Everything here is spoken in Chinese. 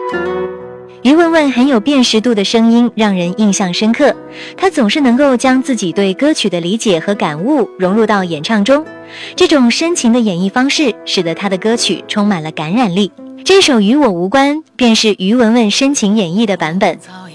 于文文很有辨识度的声音让人印象深刻，她总是能够将自己对歌曲的理解和感悟融入到演唱中，这种深情的演绎方式使得她的歌曲充满了感染力。这首与我无关便是于文文深情演绎的版本。